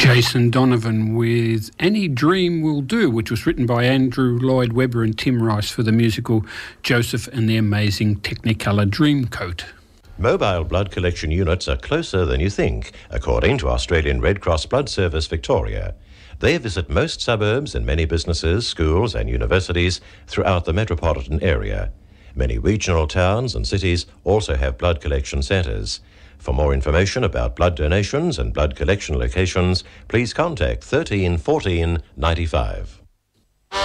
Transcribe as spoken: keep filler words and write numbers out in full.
Jason Donovan with Any Dream Will Do, which was written by Andrew Lloyd Webber and Tim Rice for the musical Joseph and the Amazing Technicolor Dreamcoat. Mobile blood collection units are closer than you think, according to Australian Red Cross Blood Service Victoria. They visit most suburbs and many businesses, schools and universities throughout the metropolitan area. Many regional towns and cities also have blood collection centres. For more information about blood donations and blood collection locations, please contact thirteen fourteen ninety-five.